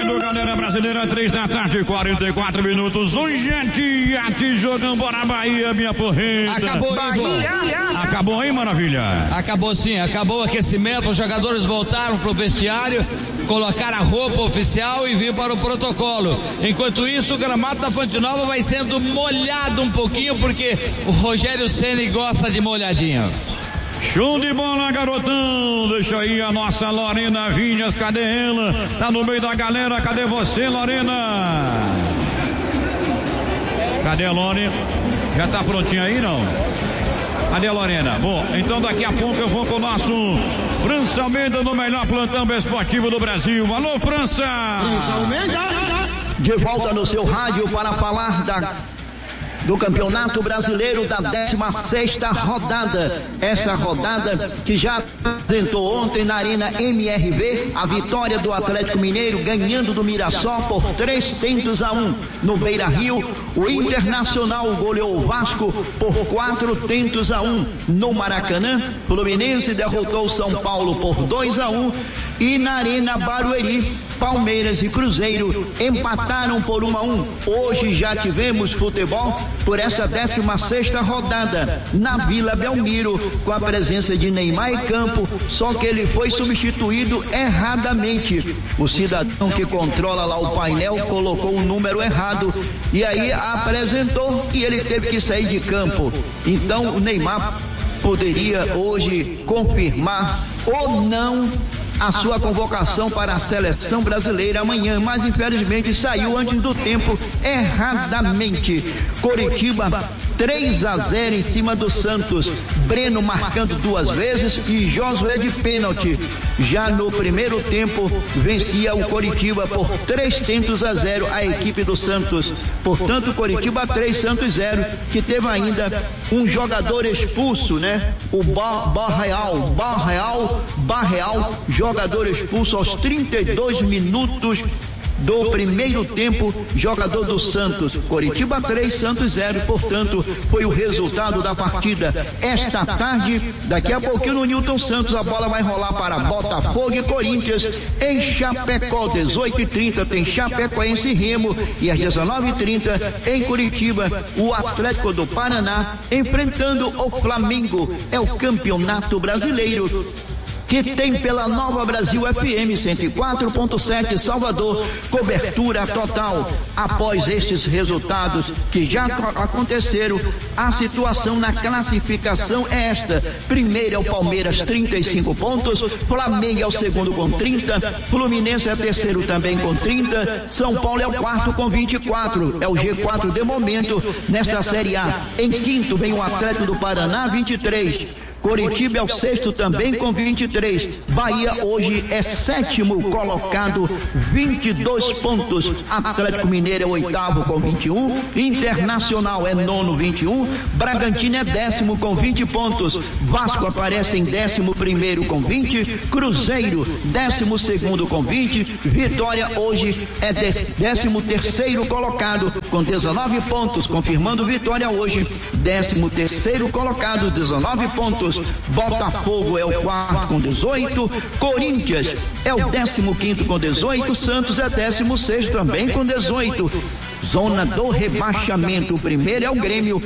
valendo, galera brasileira, 3 da tarde, 44 minutos. Hoje é dia de jogão, bora Bahia, minha porreta. Acabou, Bahia. Acabou, hein, maravilha? Acabou sim, acabou o aquecimento, os jogadores voltaram pro vestiário, colocaram a roupa oficial e vir para o protocolo. Enquanto isso, o gramado da Fonte Nova vai sendo molhado um pouquinho, porque o Rogério Ceni gosta de molhadinho. Show de bola, garotão. Deixa aí a nossa Lorena Vinhas, cadê ela? Tá no meio da galera, cadê você, Lorena? Cadê a Lorena? Já tá prontinha aí, não? Cadê a Lorena? Bom, então daqui a pouco eu vou com o nosso França Almeida no melhor plantão esportivo do Brasil. Alô, França! França Almeida! De volta no seu rádio para falar do Campeonato Brasileiro da 16ª rodada. Essa rodada que já apresentou ontem na Arena MRV a vitória do Atlético Mineiro ganhando do Mirassol por 3-1. No Beira-Rio, o Internacional goleou o Vasco por 4-1. No Maracanã, Fluminense derrotou o São Paulo por 2-1 e na Arena Barueri, Palmeiras e Cruzeiro empataram por 1-1. Hoje já tivemos futebol por essa 16ª rodada na Vila Belmiro, com a presença de Neymar em campo, só que ele foi substituído erradamente. O cidadão que controla lá o painel colocou o número errado e aí apresentou e ele teve que sair de campo. Então o Neymar poderia hoje confirmar ou não a sua convocação para a seleção brasileira amanhã, mas infelizmente saiu antes do tempo erradamente. Coritiba 3-0 em cima do Santos, Breno marcando 2 vezes e Josué de pênalti. Já no primeiro tempo vencia o Coritiba por 3-0 a equipe do Santos. Portanto, Coritiba 3, Santos 0, que teve ainda um jogador expulso, né? O Barreal, jogador expulso aos 32 minutos do primeiro tempo, jogador do Santos. Coritiba 3, Santos 0, portanto, foi o resultado da partida. Esta tarde, daqui a pouquinho no Newton Santos, a bola vai rolar para Botafogo e Corinthians em Chapecó. 18h30 tem Chapecoense e Remo, e às 19h30 em Curitiba, o Atlético do Paraná enfrentando o Flamengo. É o Campeonato Brasileiro que tem pela Nova Brasil FM 104.7 Salvador, cobertura total. Após estes resultados que já aconteceram, a situação na classificação é esta: primeiro é o Palmeiras, 35 pontos, Flamengo é o segundo com 30, Fluminense é terceiro também com 30, São Paulo é o quarto com 24, é o G4 de momento nesta Série A. Em quinto vem o Atlético do Paraná, 23. Coritiba é o sexto também com 23. Bahia hoje é sétimo colocado, 22 pontos. Atlético Mineiro é o oitavo com 21. Internacional é nono, 21. Bragantino é décimo com 20 pontos. Vasco aparece em 11º com 20. Cruzeiro, 12º com 20. Vitória hoje é 13º colocado com 19 pontos. Confirmando Vitória hoje, 13º colocado, 19 pontos. Botafogo é o quarto com 18, Corinthians é o 15º com 18, Santos é 16º também com 18. Zona do rebaixamento, o primeiro é o Grêmio,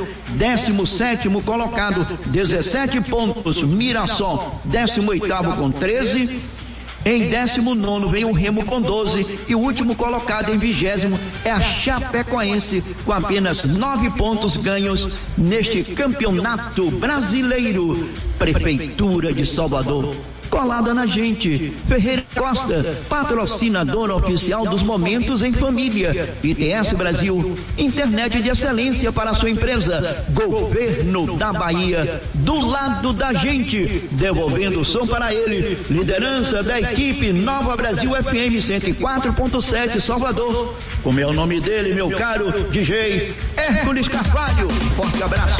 17º colocado, 17 pontos. Mirassol, 18º com 13. Em 19º vem o Remo com 12 e o último colocado em 20º é a Chapecoense com apenas 9 pontos ganhos neste Campeonato Brasileiro. Prefeitura de Salvador, colada na gente. Ferreira Costa, patrocinadora oficial dos Momentos em Família. ITS Brasil, internet de excelência para a sua empresa. Governo da Bahia, do lado da gente, devolvendo o som para ele. Liderança da equipe Nova Brasil FM 104.7 Salvador. Como é o nome dele, meu caro DJ Hércules Carvalho. Forte abraço.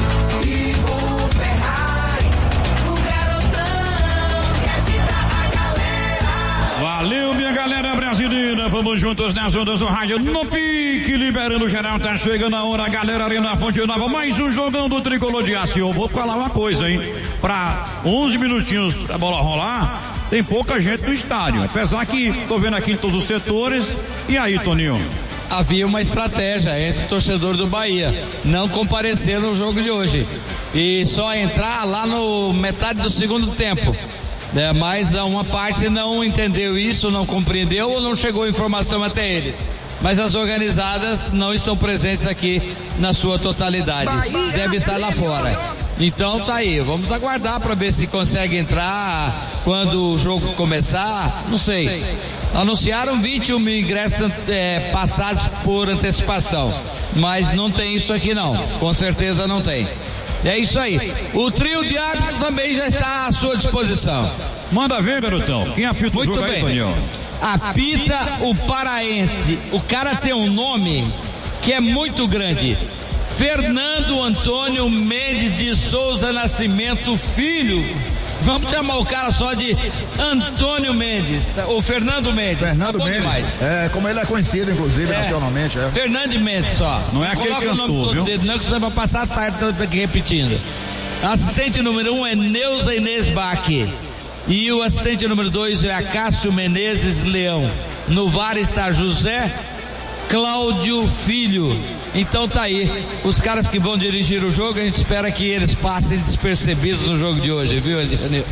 Valeu, minha galera brasileira, vamos juntos nas ondas do rádio, no pique, liberando geral, tá chegando a hora, galera, ali na Fonte Nova, mais um jogão do Tricolor de Aço. Eu vou falar uma coisa, hein, pra 11 minutinhos pra bola rolar, tem pouca gente no estádio, apesar que tô vendo aqui em todos os setores. E aí, Toninho? Havia uma estratégia entre o torcedor do Bahia, não comparecer no jogo de hoje e só entrar lá no metade do segundo tempo. Mas uma parte não entendeu isso, não compreendeu ou não chegou informação até eles. Mas as organizadas não estão presentes aqui na sua totalidade, deve estar lá fora. Então tá aí, vamos aguardar para ver se consegue entrar quando o jogo começar, não sei. Anunciaram 21 mil ingressos passados por antecipação, mas não tem isso aqui não, com certeza não tem. É isso aí, o trio de árbitros também já está à sua disposição. Manda ver, garotão, quem apita o jogo aí, Toninho? Apita o paraense, o cara tem um nome que é muito grande, Fernando Antônio Mendes de Souza Nascimento Filho. Vamos chamar o cara só de Antônio Mendes, o Fernando Mendes. Fernando Mendes, demais. Como ele é conhecido, inclusive, nacionalmente. Fernando Mendes só. Não é aquele coloca cantor, o nome todo dele, não, que senão vai passar a tarde aqui repetindo. Assistente número 1 é Neuza Inês Bach. E o assistente número 2 é Acácio Menezes Leão. No VAR está José Cláudio Filho. Então tá aí, os caras que vão dirigir o jogo, a gente espera que eles passem despercebidos no jogo de hoje, viu, Eliane?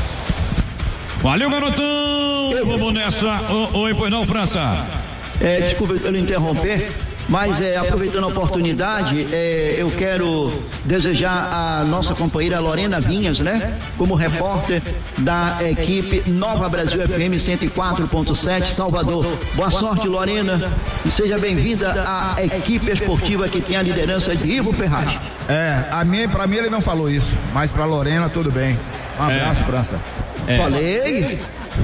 Valeu, garotão! Vamos nessa. Oi, pois não, França? Desculpa pelo interromper, mas aproveitando a oportunidade, eu quero desejar a nossa companheira Lorena Vinhas, né? Como repórter da equipe Nova Brasil FM 104.7 Salvador. Boa sorte, Lorena, e seja bem-vinda à equipe esportiva que tem a liderança de Ivo Ferraz. Pra mim ele não falou isso, mas pra Lorena tudo bem. Um abraço, França. Falei,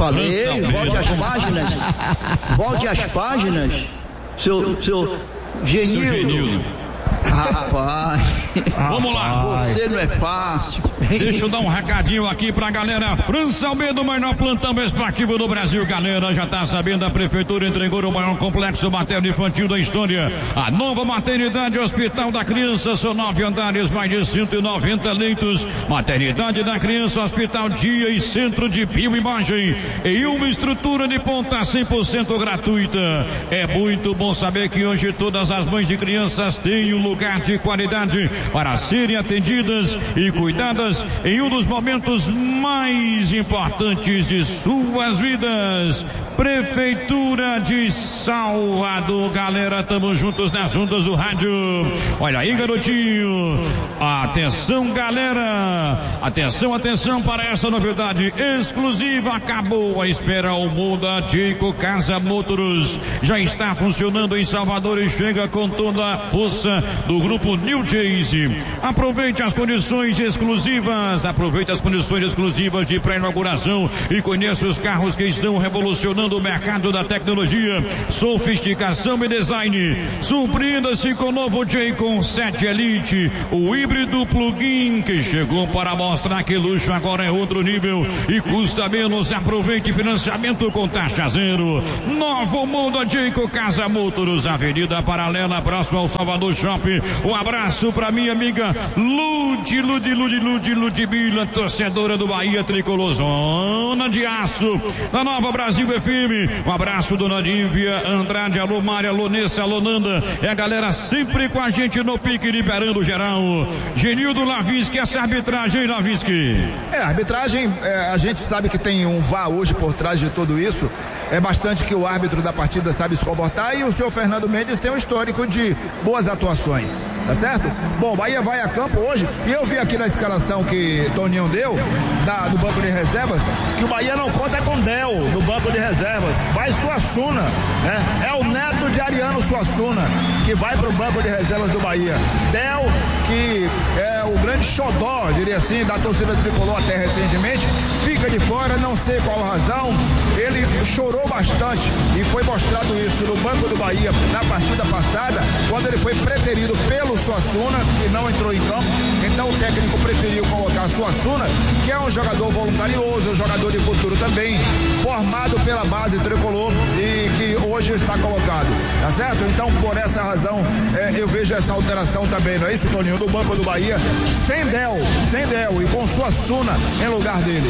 volte às páginas, seu Genildo. Rapaz, vamos lá. Você não é fácil. Deixa eu dar um recadinho aqui pra galera. França Almeida, o maior plantão esportivo do Brasil. Galera, já tá sabendo, a prefeitura entregou o maior complexo materno infantil da história. A nova maternidade Hospital da Criança, são 9 andares, mais de 190 leitos. Maternidade da Criança, hospital dia e centro de bioimagem. E uma estrutura de ponta 100% gratuita. É muito bom saber que hoje todas as mães de crianças têm um lugar de qualidade para serem atendidas e cuidadas em um dos momentos mais importantes de suas vidas. Prefeitura de Salvador, galera, estamos juntos nas ondas do rádio. Olha aí, garotinho, atenção, galera, atenção para essa novidade exclusiva. Acabou a espera, o Muda Jayco Casa Motors já está funcionando em Salvador e chega com toda a força do grupo New Chase. Aproveite as condições exclusivas de pré-inauguração e conheça os carros que estão revolucionando o mercado da tecnologia, sofisticação e design. Surpreenda-se com o novo Jayco 7 Elite, o híbrido plug-in que chegou para mostrar que luxo agora é outro nível e custa menos. Aproveite financiamento com taxa zero. Novo Mundo Jayco Casa Motors, Avenida Paralela, próximo ao Salvador Shopping. Um abraço pra minha amiga Ludmila, torcedora do Bahia Tricolor, zona de aço da Nova Brasil FM. Um abraço, dona Nívia Andrade, alô Mária, alô Nessa, alô Nanda. É a galera sempre com a gente no pique, liberando geral. Genildo Lavinsky, essa arbitragem, Lavinsky. A arbitragem, a gente sabe que tem um VAR hoje por trás de tudo isso. É bastante que o árbitro da partida sabe se comportar e o seu Fernando Mendes tem um histórico de boas atuações, tá certo? Bom, Bahia vai a campo hoje e eu vi aqui na escalação que Toninho deu do banco de reservas que o Bahia não conta com Del no banco de reservas, vai Suassuna, né? É o neto de Ariano Suassuna que vai pro banco de reservas do Bahia. Del, que é o grande xodó, diria assim, da torcida tricolor até recentemente, fica de fora, não sei qual razão. Ele chorou bastante e foi mostrado isso no banco do Bahia na partida passada, quando ele foi preterido pelo Suassuna, que não entrou em campo. Então o técnico preferiu colocar Suassuna, que é um jogador voluntarioso, um jogador de futuro também, formado pela base tricolor e que hoje está colocado, tá certo? Então por essa razão eu vejo essa alteração também, não é isso, Toninho? Do banco do Bahia, sem Del e com Suassuna em lugar dele.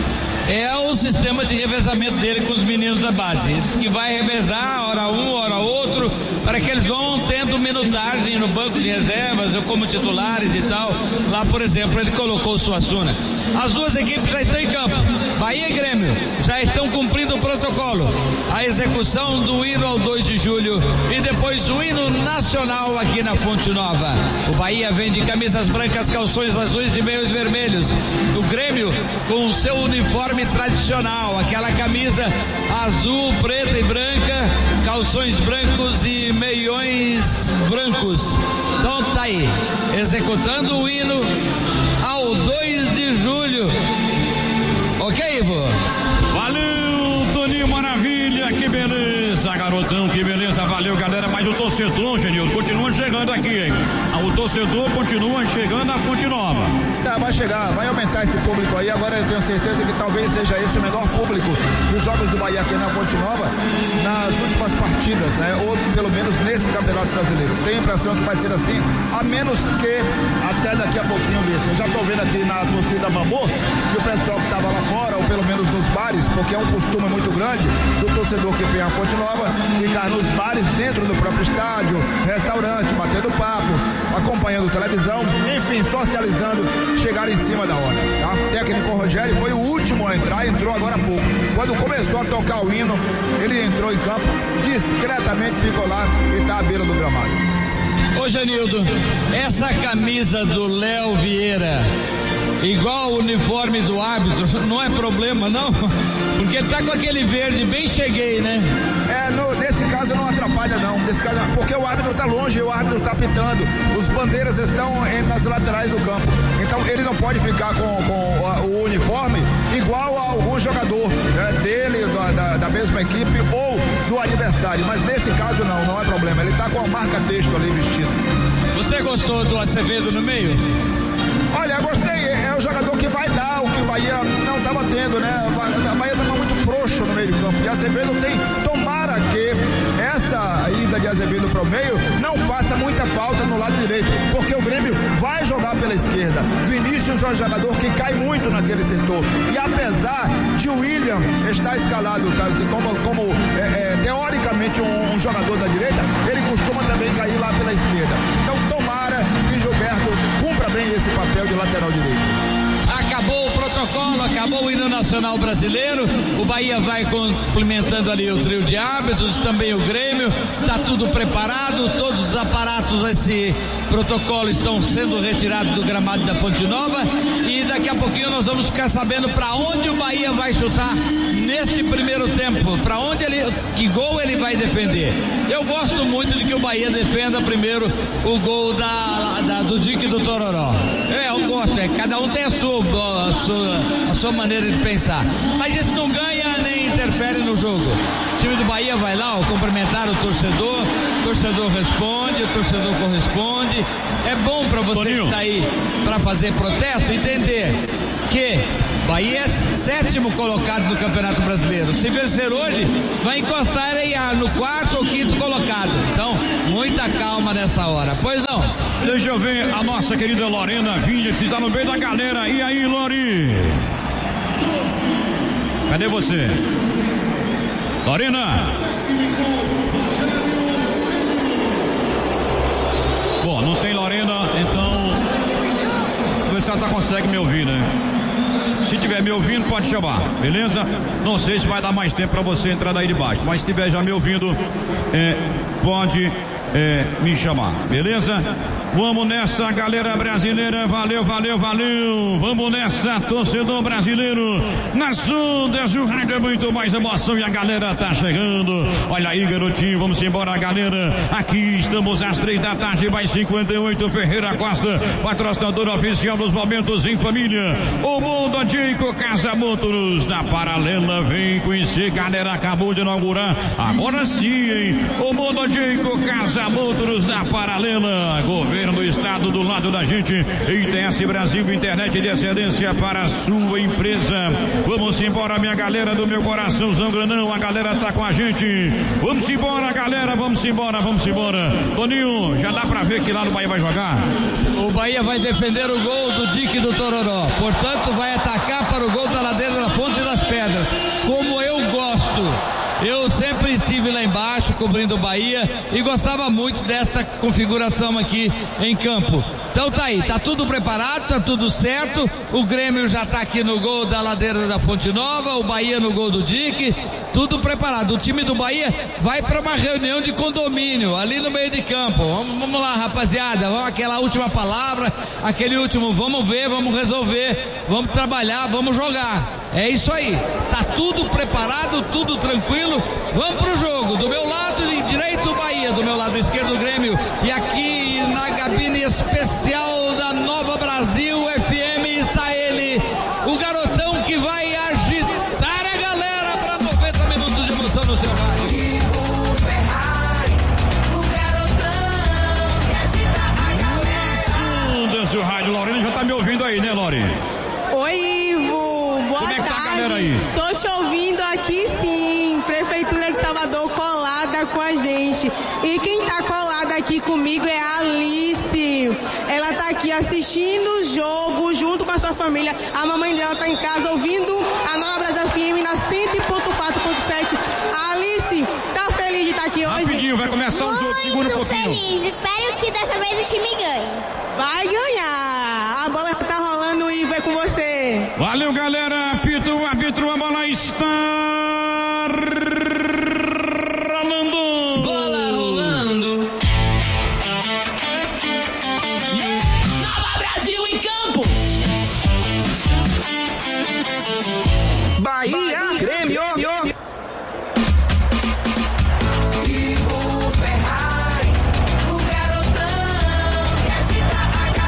é o sistema de revezamento dele com os meninos da base. Ele diz que vai revezar, hora um, hora outro, para que eles vão tendo minutagem no banco de reservas ou como titulares e tal. Lá, por exemplo, ele colocou o Suassuna. As duas equipes já estão em campo. Bahia e Grêmio já estão cumprindo o protocolo. A execução do hino ao 2 de julho e depois o hino nacional aqui na Fonte Nova. O Bahia vem de camisas brancas, calções azuis e meios vermelhos. O Grêmio com o seu uniforme tradicional, aquela camisa azul, preta e branca, calções brancos e meiões brancos. Então tá aí, executando o hino ao 2 de julho. Ok, Ivo? Valeu, Toninho, maravilha, que beleza, garotão, que beleza, valeu, galera. Mas o torcedor, Genildo, continua chegando aqui, hein? O torcedor continua chegando à Fonte Nova. Tá, vai chegar, vai aumentar esse público aí. Agora eu tenho certeza que talvez seja esse o menor público dos jogos do Bahia aqui na Fonte Nova nas últimas partidas, né? Ou pelo menos nesse Campeonato Brasileiro. Tenho a impressão que vai ser assim, a menos que até daqui a pouquinho desse. Eu já tô vendo aqui na torcida Bambu que o pessoal que tava lá fora, ou pelo menos nos bares, porque é um costume muito grande do torcedor que vem à Fonte Nova ficar nos bares dentro do próprio estádio, restaurante, batendo papo, acompanhando televisão, enfim, socializando, chegaram em cima da hora, tá? O técnico Rogério foi o último a entrar, entrou agora há pouco. Quando começou a tocar o hino, ele entrou em campo, discretamente ficou lá e tá à beira do gramado. Ô Janildo, essa camisa do Léo Vieira, igual o uniforme do árbitro, não é problema não? Porque ele tá com aquele verde bem cheguei, né? Nesse caso não atrapalha não, nesse caso, porque o árbitro tá longe, o árbitro tá pitando, os bandeiras estão nas laterais do campo, então ele não pode ficar com o uniforme igual a algum jogador, né, dele, da mesma equipe ou do adversário, mas nesse caso não é problema, ele tá com a marca texto ali vestido. Você gostou do Acevedo no meio? Olha, eu gostei, é o jogador que vai dar o que o Bahia não estava tendo, né? A Bahia estava muito frouxo no meio de campo. E Azevedo tomara que essa ida de Azevedo para o meio não faça muita falta no lado direito, porque o Grêmio vai jogar pela esquerda. Vinícius é um jogador que cai muito naquele setor. E apesar de o William estar escalado, tá, como teoricamente um jogador da direita, ele costuma também cair lá pela esquerda. Então tomara que Gilberto cumpra bem esse papel de lateral direito. Acabou o protocolo, acabou o hino nacional brasileiro, o Bahia vai complementando ali o trio de árbitros, também o Grêmio, tá tudo preparado, todos os aparatos desse protocolo estão sendo retirados do gramado da Fonte Nova e daqui a pouquinho nós vamos ficar sabendo para onde o Bahia vai chutar neste primeiro tempo, para onde que gol ele vai defender. Eu gosto muito de que o Bahia defenda primeiro o gol do Dick do Tororó. Eu gosto, cada um tem a sua maneira de pensar, mas isso não ganha nem interfere no jogo. O time do Bahia vai lá, cumprimentar o torcedor responde, o torcedor corresponde. É bom para você Toninho, que está aí para fazer protesto entender que Bahia é 7º colocado no Campeonato Brasileiro. Se vencer hoje, vai encostar aí no 4º ou 5º colocado. Então, muita calma nessa hora. Pois não? Deixa eu ver a nossa querida Lorena Vinha, que está no meio da galera. E aí, Lori? Cadê você? Lorena? Bom, não tem Lorena, então ver se ela consegue me ouvir, né? Se tiver me ouvindo, pode chamar, beleza? Não sei se vai dar mais tempo para você entrar daí de baixo, mas se tiver já me ouvindo, pode me chamar, beleza? Vamos nessa, galera brasileira, valeu. Vamos nessa, torcedor brasileiro. Nas ondas, o rádio é muito mais emoção e a galera tá chegando. Olha aí, garotinho, vamos embora, galera. Aqui estamos às 3 da tarde, mais 58, Ferreira Costa, patrocinador oficial dos momentos em família. O Mundo Dico Casa Motors, na Paralela, vem conhecer, galera, acabou de inaugurar. Agora sim, hein? O Mundo Dico Casa Motors, na Paralela, governo do estado do lado da gente. ITS Brasil, internet de excelência para a sua empresa. Vamos embora, minha galera do meu coraçãozão grandão, a galera tá com a gente. Vamos embora, galera, vamos embora. Toninho, já dá pra ver que lá no Bahia vai jogar? O Bahia vai defender o gol do Dick do Tororó, portanto vai atacar para o gol da ladeira da Fonte das pedras, como eu gosto. Eu sempre estive lá embaixo cobrindo o Bahia e gostava muito desta configuração aqui em campo. Então tá aí, tá tudo preparado, tá tudo certo. O Grêmio já tá aqui no gol da ladeira da Fonte Nova, o Bahia no gol do Dique, tudo preparado. O time do Bahia vai para uma reunião de condomínio ali no meio de campo. Vamos lá, rapaziada, vamos aquela última palavra, aquele último, vamos ver, vamos resolver, vamos trabalhar, vamos jogar. É isso aí, tá tudo preparado, tudo tranquilo. Vamos pro jogo. Do meu lado direito o Bahia, do meu lado esquerdo o Grêmio. E aqui na cabine especial da Nova Brasil FM está ele, o garotão que vai agitar a galera para 90 minutos de emoção no seu rádio. Ivo Ferraz, o garotão que agita a galera. Desce o rádio, Lorena já tá me ouvindo aí, né, Lore? Oi, Ivo, boa Como é que tarde. tá a galera aí? Tô te ouvindo aqui sim, Prefeitura de Salvador colada com a gente. E quem tá colada aqui comigo é a Alice. Ela tá aqui assistindo o jogo junto com a sua família. A mamãe dela tá em casa ouvindo a Nova Brasil FM na 100.4.7. Alice, tá feliz de estar aqui hoje? Rapidinho, vai começar o jogo, segura um Muito pouquinho. feliz, espero que dessa vez o time ganhe. Vai ganhar. A bola tá rolando, Ivo, é com você. Valeu, galera. Apita o árbitro, a bola está rolando. Bola rolando. Nova Brasil em campo. Bahia, Grêmio. Ivo Ferraz, o garotão que agita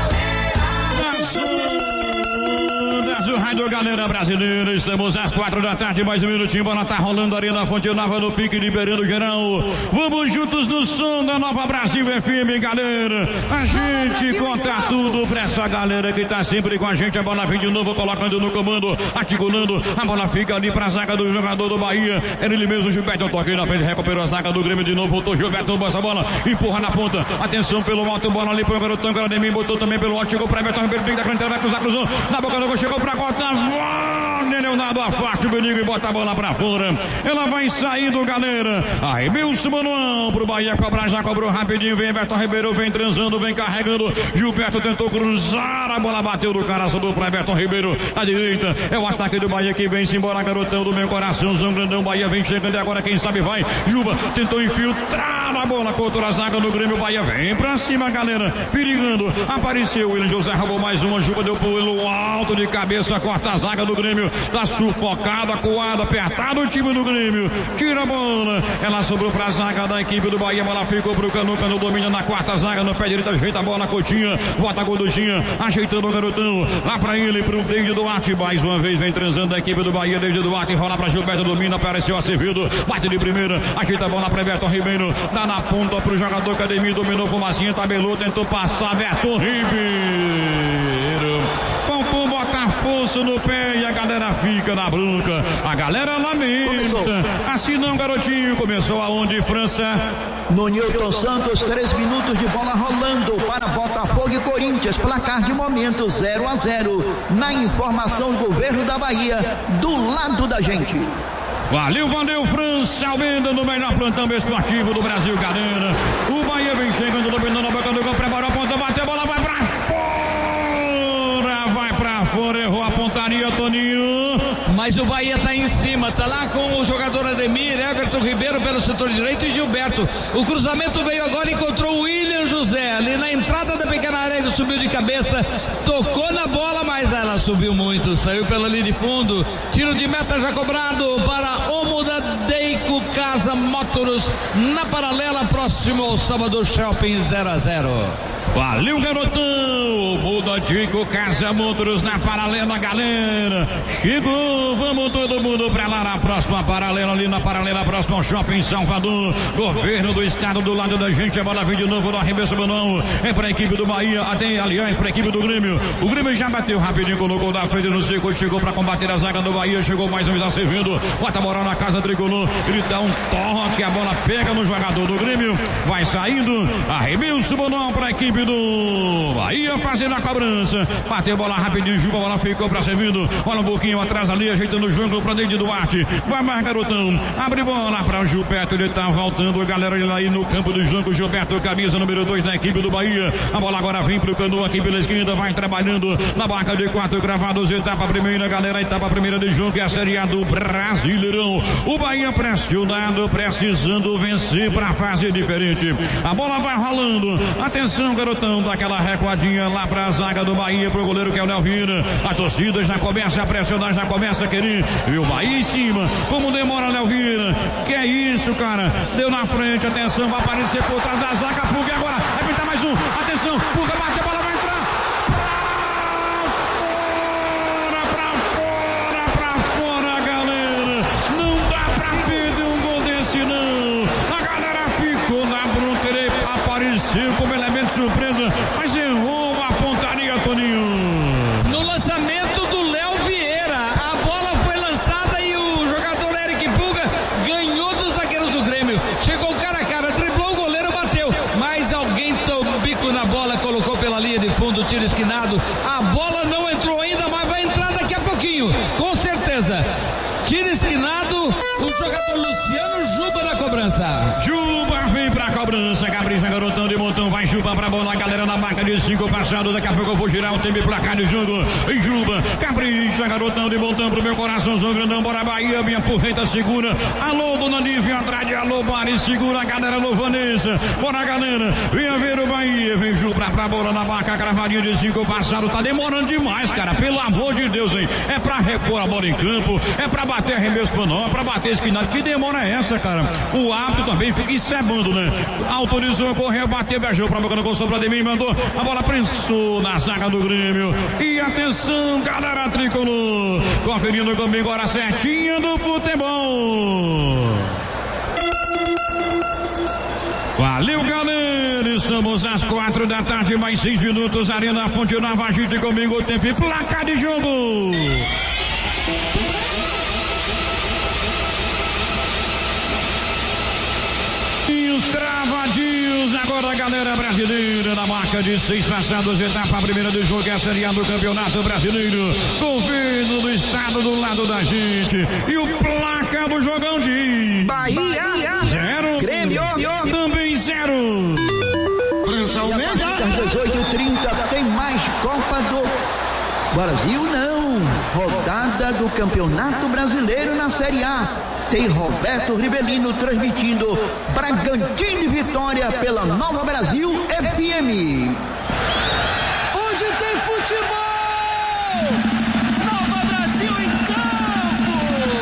a galera. Desce o rádio, galera brasileira. Estamos às 4 da tarde, mais um minutinho. Bola tá rolando ali na Fonte Nova, no pique, liberando geral. Vamos juntos no som da Nova Brasil FM, galera. A gente conta tudo pra essa galera que tá sempre com a gente. A bola vem de novo, colocando no comando, articulando. A bola fica ali pra zaga do jogador do Bahia. Era ele mesmo, Gilberto. Toquei na frente, recuperou a zaga do Grêmio de novo. Voltou Gilberto, boa essa bola, empurra na ponta. Atenção pelo alto, bola ali pro garotão. Carademir botou também pelo alto. Chegou pra Everton Ribeiro, da frente, vai cruzar, cruzou. Na boca do gol, chegou pra cota. Leonardo afasta o Benigo e bota a bola pra fora. Ela vai saindo, galera. Aí, Milson Manuel pro Bahia cobrar, já cobrou rapidinho. Vem Everton Ribeiro, vem transando, vem carregando. Gilberto tentou cruzar, a bola bateu do cara, sobrou pra Everton Ribeiro. À direita é o ataque do Bahia que vem-se embora, garotão do meu coraçãozão grandão. Bahia vem chegando e agora quem sabe vai. Juba tentou infiltrar a bola contra a zaga do Grêmio. Bahia vem pra cima, galera, perigando. Apareceu o William José, roubou mais uma. Juba deu pelo alto de cabeça, corta a zaga do Grêmio. Tá sufocado, acuado, apertado o time do Grêmio. Tira a bola, ela sobrou pra zaga da equipe do Bahia. A bola ficou pro Canu, Canu domina na quarta zaga, no pé direito, ajeita a bola, Coutinho, bota a Gorduchinha, ajeitando o garotão, lá pra ele, pro Deide Duarte, mais uma vez vem transando a equipe do Bahia. Deide Duarte, rola pra Gilberto, domina, apareceu Acevedo, bate de primeira, ajeita a bola pra Everton Ribeiro, dá na ponta pro jogador Academia, dominou Fumacinha, tabelou, tentou passar, Everton Ribeiro, faltou botar força no pé e a galera fica na bronca, a galera lamenta. Assim não, garotinho. Começou aonde, França? No Newton Santos, 3 minutos de bola rolando para Botafogo e Corinthians, placar de momento 0-0. Na informação, governo da Bahia, do lado da gente. Valeu, valeu, França Almeida, no melhor plantão esportivo do Brasil, galera. O Bahia vem chegando, dominando a boca do gol, preparou a ponta, bateu a bola, vai pra fora, errou a pontaria, Toninho. Mas o Bahia tá em cima, tá lá com o jogador Ademir, Everton Ribeiro pelo setor direito e Gilberto. O cruzamento veio agora e encontrou o William José ali na entrada da pequena área. Ele subiu de cabeça, tocou na bola, mas ela subiu muito, saiu pela linha de fundo. Tiro de meta já cobrado para Omoda Deico Casa Motors na paralela, próximo ao Salvador Shopping, 0-0. Valeu, garotão. Muda Dico Casa Motors na paralela, galera. Chegou, vamos todo mundo pra lá na próxima paralela, ali na paralela, próximo ao Shopping Salvador. Governo do estado do lado da gente. A bola vem de novo no arremesso manual. É pra equipe do Bahia, até aliás pra equipe do Grêmio. O Grêmio já bateu rapidinho, colocou da frente no circuito, chegou pra combater a zaga do Bahia. Chegou mais um Acevedo, bota a bola na casa tricolor. Ele dá um toque, a bola pega no jogador do Grêmio. Vai saindo, arremesso manual pra equipe equipe do Bahia fazendo a cobrança. Bateu bola rapidinho, Juba, a bola ficou pra servindo. Olha um pouquinho atrás ali, ajeitando o jogo pra dentro de Duarte. Vai mais, garotão. Abre bola pra o Gilberto, ele tá voltando. Galera aí no campo do jogo. Gilberto, camisa número 2 da equipe do Bahia. A bola agora vem pro Canu aqui pela esquerda. Vai trabalhando na barca de 4 gravados. Etapa primeira, galera. Etapa primeira de jogo. É a Série A do Brasileirão. O Bahia pressionado, precisando vencer pra fase diferente. A bola vai rolando. Atenção, garotão. Daquela recuadinha lá pra zaga do Bahia, pro goleiro que é o Léo Vieira. A torcida já começa a pressionar, já começa a querer. E o Bahia em cima. Como demora, Léo Vieira? Que é isso, cara? Deu na frente. Atenção, vai aparecer por trás da zaga. Pulga agora. Vai pintar mais um. Atenção, Pulga bate, a bola vai entrar. Pra fora, galera. Não dá pra perder um gol desse, não. A galera ficou na bronca. Ele apareceu como elemento surpresa, mas errou a pontaria, Toninho. No lançamento do Léo Vieira, a bola foi lançada e o jogador Eric Pulga ganhou dos zagueiros do Grêmio. Chegou cara a cara, driblou o goleiro, bateu, mas alguém tomou bico na bola, colocou pela linha de fundo, tiro esquinado. A bola não entrou ainda, mas vai entrar daqui a pouquinho, com certeza. Tiro esquinado, o jogador Luciano Juba na cobrança. Juba vem pra cobrança, capricha, garotão de montão, vai Juba pra bola, a galera na marca de 5 passado, daqui a pouco eu vou girar o tempo e placar de jogo. E Juba, capricha, garotão de montão pro meu coraçãozão grandão, bora Bahia, minha porreta segura. Alô, dona Nívia Andrade, alô, Bari, segura a galera, alô, Vanessa. Bora, galera, venha ver o Bahia, vem Juba pra bola na marca, cravadinha de 5 passado, tá demorando demais, cara, pelo amor de Deus, hein. É pra repor a bola em campo, é pra bater arremesso panó, pra bater esquinado. Que demora é essa, cara? O árbitro também fica encebando, né? Autorizou, correu, bateu, viajou pra boca, não gostou pra Demir, mandou. A bola prensou na zaga do Grêmio. E atenção, galera tricolor. Conferindo comigo agora a setinha do futebol. Valeu, galera. Estamos às 4 da tarde, mais 6 minutos. Arena Fonte Nova, agite comigo o tempo e placar de jogo. Travadinhos, agora a galera brasileira na marca de 6 passados, etapa primeira do jogo, é a Série A do Campeonato Brasileiro. Governo do estado do lado da gente. E o placar do jogão de Bahia 0, Grêmio também 0. Às 18h30 tem mais Copa do Brasil, não. Rodada do Campeonato Brasileiro na Série A. Tem Roberto Ribelino transmitindo Bragantino e Vitória pela Nova Brasil FM. Onde tem futebol! Nova Brasil em campo!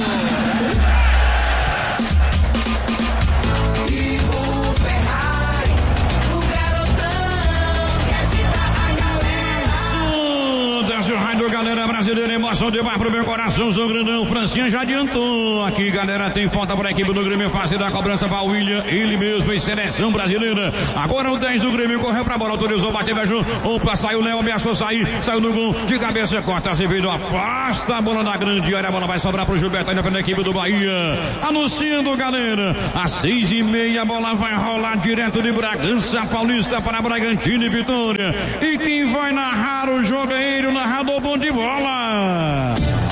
Ivo Ferraz, o garotão que agita a galera. Desce o rádio, galera brasileira, emoção demais pro meu coração, sou grandão. Francinha já adiantou aqui, galera. Tem falta para a equipe do Grêmio fazendo a cobrança para o William, ele mesmo em seleção brasileira. Agora o 10 do Grêmio correu pra bola, autorizou, bateu, viajou. Opa, saiu o Léo, ameaçou sair, saiu no gol, de cabeça, corta, Azevedo, afasta a bola na grande área. A bola vai sobrar pro Gilberto, ainda pela equipe do Bahia. Anunciando, galera, às 6h30 a bola vai rolar direto de Bragança Paulista para Bragantino e Vitória. E quem vai narrar o jogo é ele, o narrador bom de bola.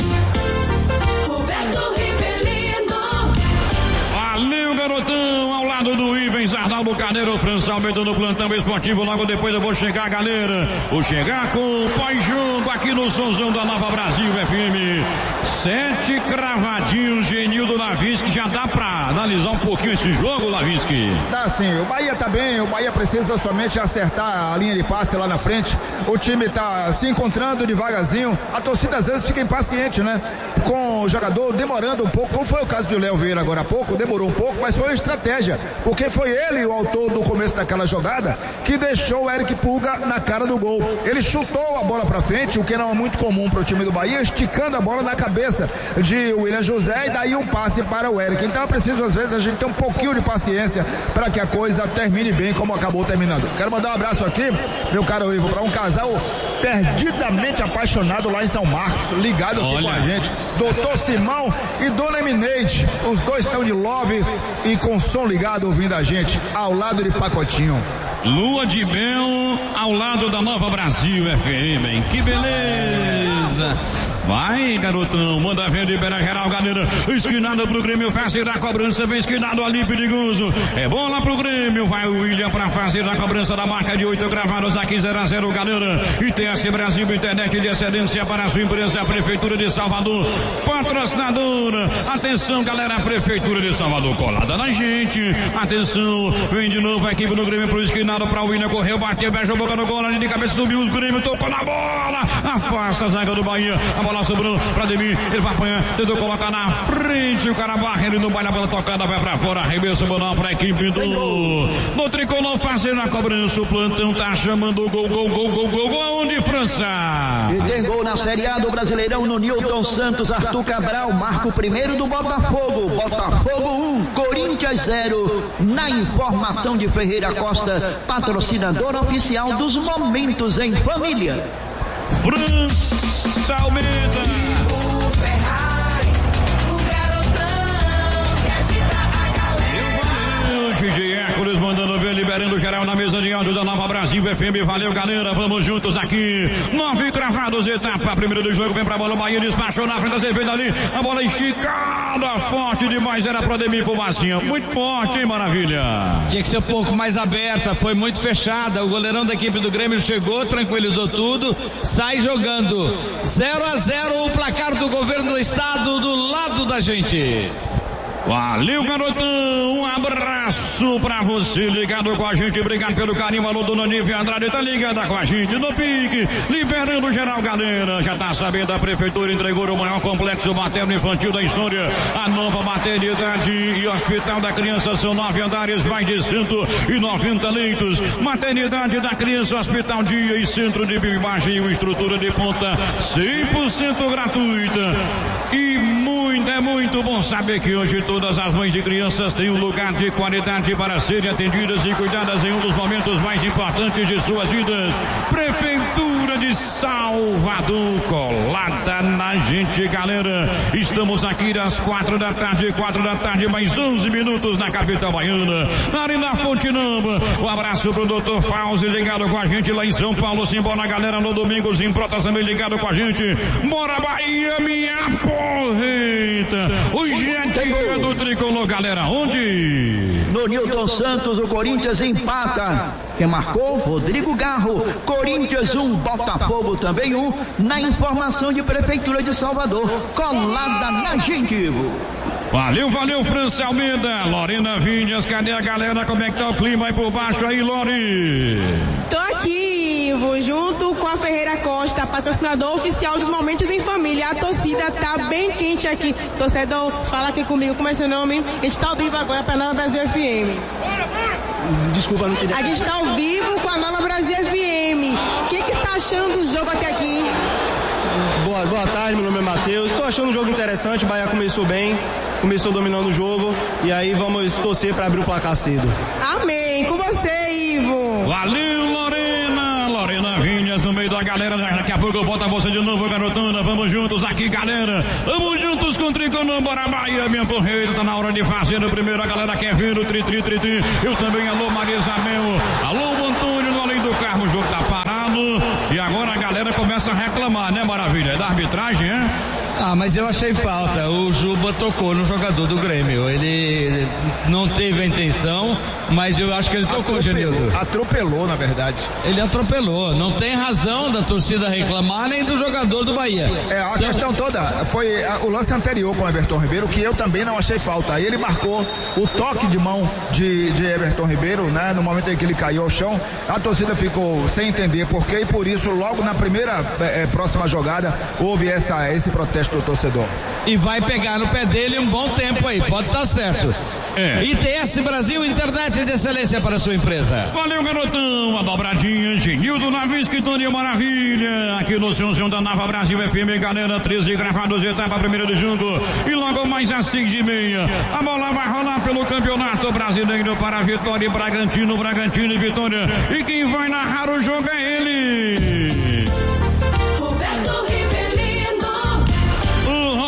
Roberto Ribelino. Valeu, garotão, ao lado do Ivens Arnaldo Carneiro, França Almeida no plantão esportivo. Logo depois eu vou chegar, galera. Vou chegar com o pós-jogo aqui no Sonzão da Nova Brasil FM. 7 cravadinhos, Genildo Lavinsky. Já dá pra analisar um pouquinho esse jogo, Lavinsky? Dá sim, o Bahia tá bem, o Bahia precisa somente acertar a linha de passe lá na frente. O time tá se encontrando devagarzinho. A torcida às vezes fica impaciente, né? Com o jogador demorando um pouco, como foi o caso do Léo Vieira agora há pouco, demorou um pouco, mas foi uma estratégia, porque foi ele o autor do começo daquela jogada que deixou o Eric Pulga na cara do gol. Ele chutou a bola pra frente, o que não é muito comum pro time do Bahia, esticando a bola na cabeça de William José e daí um passe para o Eric. Então é preciso às vezes a gente ter um pouquinho de paciência para que a coisa termine bem como acabou terminando. Quero mandar um abraço aqui, meu caro Ivo, para um casal perdidamente apaixonado lá em São Marcos, ligado aqui com a gente, Doutor Simão e Dona Emineide. Os dois estão de love e com som ligado ouvindo a gente ao lado de Pacotinho. Lua de Mel ao lado da Nova Brasil FM, hein? Que beleza! Vai, garotão, manda ver, libera geral, galera. Esquinado pro Grêmio, fazer a cobrança, vem esquinado ali, perigoso. É bola pro Grêmio, vai o William pra fazer a cobrança da marca de 8 gravados aqui, 0-0, galera. ITS Brasil, internet de excelência para a sua empresa, a Prefeitura de Salvador, patrocinadora. Atenção, galera, a Prefeitura de Salvador colada na gente. Atenção, vem de novo a equipe do Grêmio pro esquinado, pra o William, correu, bateu, beijou a boca no gol, ali de cabeça, subiu os Grêmio, tocou na bola, afasta a zaga do Bahia, a bola sobrou pra Ademir, ele vai apanhar, tentou colocar na frente, o cara barra, ele não vai na bola tocada, vai pra fora, arremesso bonal pra equipe do Tricolor fazendo a cobrança, o plantão tá chamando gol, aonde, França? E tem gol na Série A do Brasileirão no Newton Santos, Arthur Cabral marca o primeiro do Botafogo, 1, Corinthians 0, na informação de Ferreira Costa, patrocinador oficial dos Momentos em Família. França Almeida. Ferraz, o garotão que agita a galera. DJ Hércules mandando ver, liberando geral na mesa de áudio da Nova Brasil FM. Valeu, galera, vamos juntos aqui. 9 cravados, etapa primeira do jogo, vem pra bola, o Bahia despachou na frente da Azevedo ali, a bola esticada, forte demais, era pra Ademir Fumacinha, muito forte, hein, maravilha. Tinha que ser um pouco mais aberta, foi muito fechada, o goleirão da equipe do Grêmio chegou, tranquilizou tudo, sai jogando. 0-0 o placar do governo do estado do lado da gente. Valeu, garotão, um abraço pra você ligado com a gente, obrigado pelo carinho, alô, dona Nívia Andrade, tá ligada com a gente no pique, liberando geral, galera, já tá sabendo, a Prefeitura entregou o maior complexo materno-infantil da história, a nova maternidade e hospital da criança, são 9 andares, mais de 190 leitos, maternidade da criança, hospital dia e centro de bioimagem, uma estrutura de ponta 100% gratuita, e é muito bom saber que hoje todas as mães de crianças têm um lugar de qualidade para serem atendidas e cuidadas em um dos momentos mais importantes de suas vidas. Prefeitura de Salvador, colada na gente, galera. Estamos aqui às 4 da tarde, mais 11 minutos na capital baiana, na Arena Fonte Nova. Um abraço pro Dr. Fauzi, ligado com a gente lá em São Paulo. Simbora, galera, no Domingos em Protas também ligado com a gente. Bora, Bahia, minha porreta. Hoje é dia do Tricolor, galera, onde? No Newton Santos, o Corinthians empata. Quem marcou? Rodrigo Garro. Corinthians 1, Botafogo também 1. Na informação de Prefeitura de Salvador, colada na gente. Valeu, França Almeida. Lorena Vinhas, cadê a galera? Como é que tá o clima aí por baixo aí, Lori? Tô aqui, Ivo, junto com a Ferreira Costa, patrocinador oficial dos Momentos em Família. A torcida tá bem quente aqui. Torcedor, fala aqui comigo, como é seu nome? A gente tá ao vivo agora pra Nova Brasil FM. Desculpa, não entendi. A gente tá ao vivo com a Nova Brasil FM. O que está achando do jogo até aqui? Boa tarde, meu nome é Matheus. Estou achando um jogo interessante, o Bahia começou bem, começou dominando o jogo e aí vamos torcer para abrir o placar cedo. Amém. Com você, Ivo. Valeu, Lorena Vinhas no meio da galera. Daqui a pouco eu volto a você de novo, garotona. Vamos juntos aqui, galera. Vamos juntos com o Tricolor. Bora, Bahia, minha porreira. Tá na hora de fazer o primeiro. A galera quer ver o tri. Eu também, alô, Maria Isabel. Alô, Antônio, no Além do Carmo. O jogo tá parado. E agora a galera começa a reclamar, né, Maravilha? É da arbitragem, é? Ah, mas eu achei falta. O Juba tocou no jogador do Grêmio. Ele não teve a intenção, mas eu acho que ele tocou, Genildo. Atropelou, na verdade. Ele atropelou. Não tem razão da torcida reclamar nem do jogador do Bahia. A questão toda foi o lance anterior com o Everton Ribeiro, que eu também não achei falta. Aí ele marcou o toque de mão de Everton Ribeiro, né? No momento em que ele caiu ao chão, a torcida ficou sem entender por quê, e por isso, logo na primeira próxima jogada, houve esse protesto do torcedor. E vai pegar no pé dele um bom tempo aí, pode estar certo. ITS Brasil, internet de excelência para a sua empresa. Valeu, garotão, a dobradinha, Genildo Navis, que Tony Maravilha, aqui no São da Nova Brasil FM, galera, 13 gravados, etapa primeira do jogo, e logo mais às 6h30, a bola vai rolar pelo Campeonato Brasileiro para Vitória e Bragantino e Vitória, e quem vai narrar o jogo é ele. Roberto Rivelino. O Robertão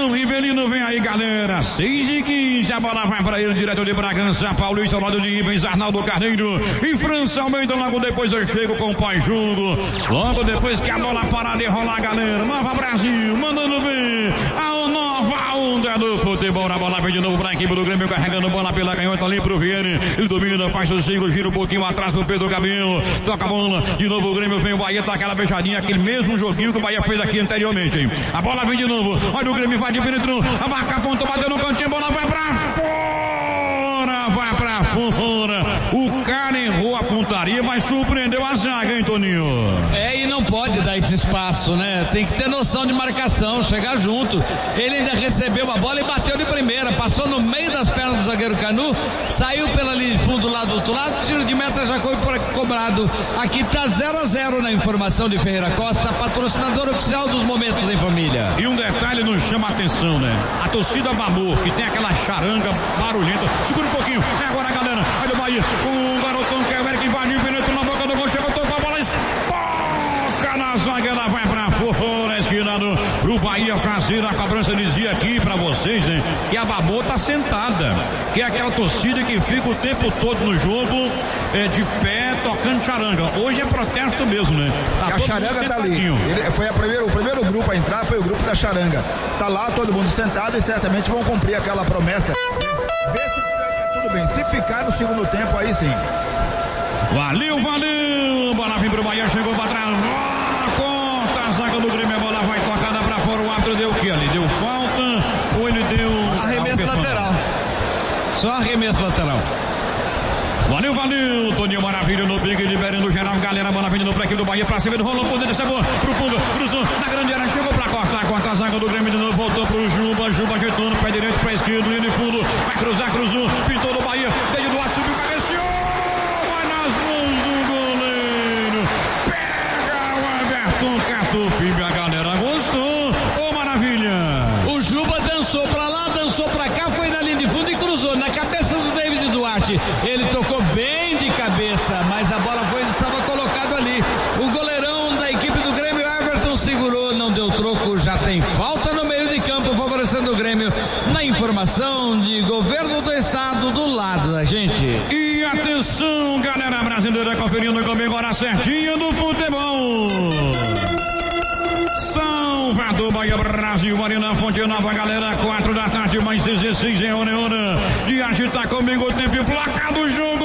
Atenção, Rivelino vem aí, galera. 6h15, a bola vai pra ele, direto de Bragança, Paulista, ao lado de Ivens, Arnaldo Carneiro e França Almeida. Logo depois eu chego com o Pai Jungo. Logo depois que a bola parar de rolar, galera. Nova Brasil, mandando ver a nova onda do futebol. A bola vem de novo pra equipe do Grêmio, carregando bola pela canhota ali pro Vieri. Ele domina, faz o 5, gira um pouquinho atrás pro Pedro Gabriel. Toca a bola, de novo o Grêmio, vem o Bahia, tá aquela beijadinha, aquele mesmo joguinho que o Bahia fez aqui anteriormente, hein? A bola vem de novo, olha o Grêmio, vai de penetrão, a marca apontou, bateu no cantinho, a bola vai pra fora, vai pra fora. O cara errou a pontaria, mas surpreendeu a zaga, hein, Toninho? E não pode dar esse espaço, né? Tem que ter noção de marcação, chegar junto. Ele ainda recebeu a bola e bateu de primeira, passou no meio das pernas do zagueiro Canu, saiu pela linha de fundo lá do outro lado, tiro de meta já foi cobrado. Aqui tá 0-0 na informação de Ferreira Costa, patrocinador oficial dos Momentos em Família. E um detalhe nos chama a atenção, né? A torcida Babor, que tem aquela charanga barulhenta. Segura um pouquinho, é agora a galera. Olha o Bahia, com o garotão que é o Eric invadiu, penetrou na boca do gol, chegou, tocou a bola, toca na zaga, ela vai pra fora, esquina pro Bahia fazer a cobrança. Dizia aqui pra vocês, né? Que a Babor tá sentada, que é aquela torcida que fica o tempo todo no jogo, de pé, tocando charanga. Hoje é protesto mesmo, né? Tá, a charanga tá ali. Foi o primeiro grupo a entrar, foi o grupo da charanga. Tá lá todo mundo sentado e certamente vão cumprir aquela promessa. Vê se fica tudo bem. Se ficar no segundo tempo, aí sim. Valeu! Bola vem pro Bahia, chegou pra trás. Corta a zaga do Grêmio, a bola vai tocada pra fora. O árbitro deu o que ali? Deu falta ou ele deu arremesso lateral? Só arremesso lateral. Valeu, Toninho Maravilha no pique, liberando o geral, galera, bola vindo pra equipe do Bahia, pra cima do rolão, poder desse boa, pro Puga, cruzou, na grande área, chegou pra corta a zaga do Grêmio de novo, voltou pro Juba ajeitou no pé direito, pra esquerda, linha de fundo, vai cruzou, pintou do Bahia, desde do alto, subiu, cabeceou, vai nas mãos do goleiro, pega o Everton Catufi, a galera gostou, ô Maravilha. O Juba dançou pra lá, dançou pra cá, foi na linha de fundo e cruzou, na cabeça do David Duarte, ele tocou bem de cabeça, mas a bola estava colocado ali. O goleirão da equipe do Grêmio, Everton, segurou, não deu troco, já tem falta no meio de campo, favorecendo o Grêmio, na informação de governo do estado, do lado da gente. E atenção, galera brasileira, conferindo comigo agora certinho do futebol. Salvador, Bahia, Brasil, Marina Fonte Nova, galera, 4 da tarde, mais 16 é hora de agitar comigo o tempo e o placar do jogo.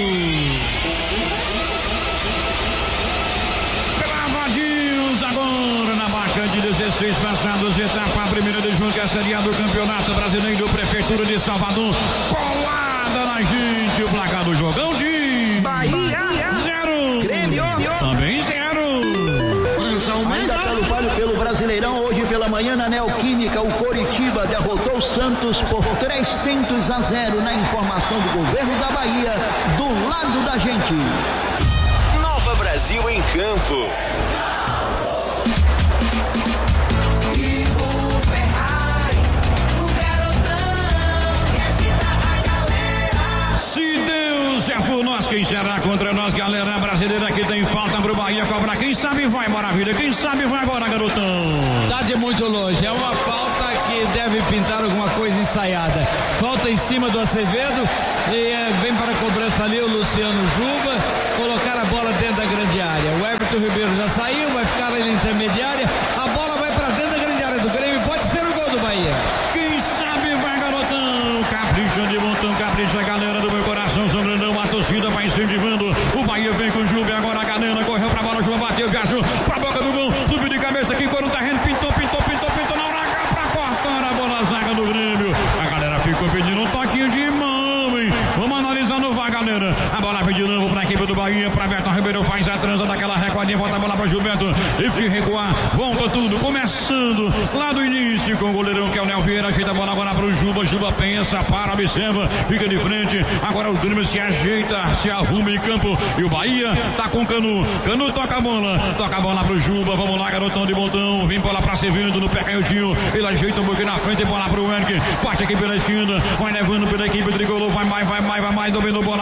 Cravadinhos agora na marca de 16 passados, etapa primeira de junho, que é a Série A do Campeonato Brasileiro, Prefeitura de Salvador, colada na gente, o placar do jogão de Bahia 0, Grêmio também 0. Ainda pelo Brasileirão, hoje pela manhã na Neoquímica, o Coritiba derrotou o Santos por 3-0 na informação do governo da Bahia, do lado da gente. Nova Brasil em campo. Se é por nós, quem será contra nós, galera brasileira, que tem falta pro Bahia cobrar. Quem sabe vai, Maravilha, quem sabe vai agora, garotão. Tá de muito longe, é uma falta que deve pintar alguma coisa ensaiada. Falta em cima do Acevedo e vem para a cobrança ali o Luciano Juba, colocar a bola dentro da grande área. O Everton Ribeiro já saiu, vai ficar ali na intermediária, a bola vai para dentro da grande área do Grêmio, pode ser o gol do Bahia. Quem sabe vai, garotão. Capricha de montão, capricha, galera do meu coração, São Grandão, a torcida vai incentivando. O Bahia vem com o Juba, agora a galera correu pra bola, o Juba bateu, viajou pra boca do gol, subiu de cabeça, quicou no terreno, pintou na hora H pra cortar a bola, a zaga do Grêmio. A galera ficou pedindo um toquinho de mão, hein? Vamos analisar no VAR, galera. A bola vem de novo pra equipe do Bahia, pra Everton Ribeiro, faz a transa daquela recordinha, volta a bola pra Gilberto, e que recuar, volta tudo, começando lá do início com o goleirão que é o Nel Vieira, ajeita a bola agora pro Juba pensa, para, observa, fica de frente, agora o Grêmio se ajeita, se arruma em campo, e o Bahia tá com o Canu toca a bola pro Juba, vamos lá, garotão de botão, vem bola pra Sevendo no pé canhotinho, ele ajeita um pouquinho na frente, bola pro Henrique, parte aqui pela esquerda, vai levando pela equipe tricolor, vai mais, dominou bola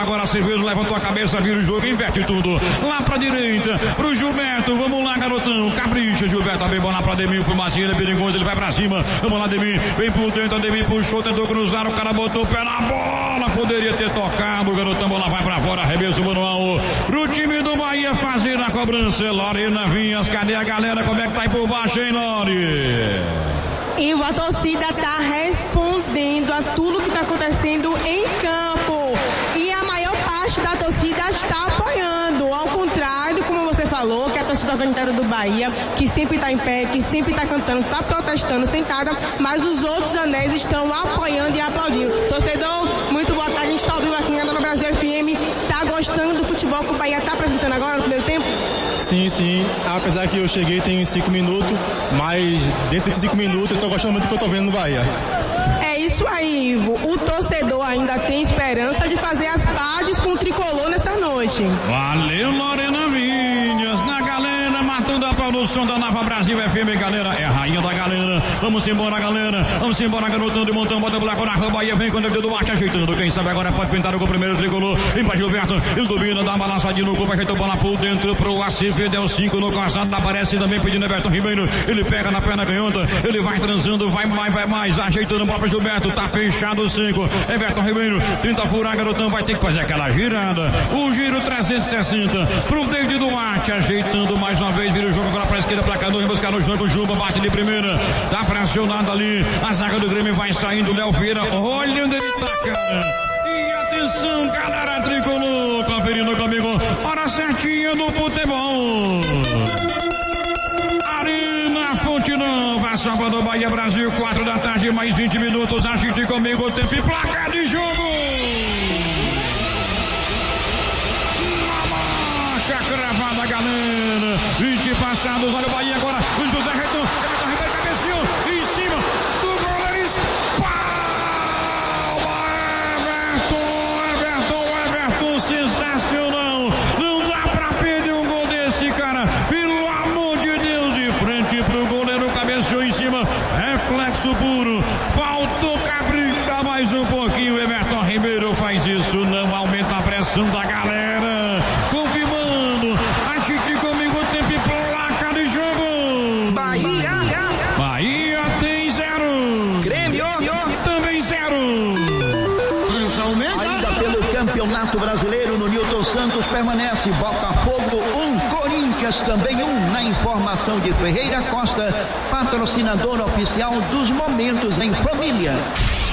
agora Acevedo, levantou a cabeça, vira o jogo, inverte tudo. Lá pra direita, pro Gilberto, vamos lá, garotão. Capricha, Gilberto, abriu bola pra Ademir, fumacinha, ele é perigoso, ele vai pra cima. Vamos lá, Ademir, vem por dentro, Ademir puxou, tentou cruzar, o cara botou o pé na bola, poderia ter tocado, o garotão, bola vai pra fora, arremesso manual. Pro time do Bahia fazer a cobrança, Lorena Vinhas, cadê a galera? Como é que tá aí por baixo, hein, Lore? Ivo, a torcida está respondendo a tudo que está acontecendo em campo. E a maior parte da torcida está apoiando. Ao contrário, como você falou, que a torcida organizada do Bahia, que sempre está em pé, que sempre está cantando, está protestando sentada, mas os outros anéis estão apoiando e aplaudindo. Torcedor, muito boa tarde. A gente está ouvindo aqui na Nova Brasil FM. Está gostando do futebol que o Bahia está apresentando agora no primeiro tempo? Sim, sim. Apesar que eu cheguei tem 5 minutos, mas dentro desses 5 minutos eu estou gostando muito do que eu estou vendo no Bahia. É isso aí, Ivo. O torcedor ainda tem esperança de fazer as pazes com o tricolor nessa noite. Valeu, Lorena Vinhas. Na galera, matando a pau no som da Nova Brasil FM, galera. É a rainha da galera. Vamos embora, galera. Vamos embora, garotão de montão. Bota o buraco na rua. Bahia vem com o dedo do Duarte ajeitando. Quem sabe agora pode pintar o primeiro tricolor. Vem pra Gilberto. Ele domina, dá uma balançadinha no corpo. Ajeitou a bola por dentro pro Acevedo. Deu 5 no calçado. Aparece também pedindo Everton Ribeiro. Ele pega na perna canhota. Ele vai transando. Vai mais. Ajeitando o próprio Gilberto. Tá fechado o 5. Everton Ribeiro. Tenta furar, garotão. Vai ter que fazer aquela girada. O giro 360 pro David Duarte. Ajeitando mais uma vez. Vira o jogo agora pra esquerda. Pra cá. Vem buscar no jogo. O Juba bate de primeira. Tá pressionado ali. A zaga do Grêmio vai saindo. Léo Vieira. Olha onde ele tá, cara. E atenção, galera tricolor. Conferindo comigo. Hora certinha do futebol. Arena Fonte Nova, Salvador, Bahia, Brasil, 4 da tarde, mais 20 minutos. Agite comigo o tempo e placa de jogo. Na marca cravada, galera. 20 passados, olha o Bahia agora. O José Reton, Everton Ribeiro cabeceou em cima do goleiro. Everton, sensacional. Não dá pra perder um gol desse, cara. Pelo amor de Deus, de frente pro goleiro, cabeceou em cima. Reflexo puro. Faltou caprichar mais um pouquinho. Everton Ribeiro faz isso, não aumenta a pressão da galera. Confirmando. Agite comigo o tempo e placa de jogo. Bahia tem 0. Grêmio também 0. Ainda pelo Campeonato Brasileiro, no Newton Santos permanece Botafogo 1, Corinthians também 1, na informação de Ferreira Costa, patrocinador oficial dos Momentos em Família.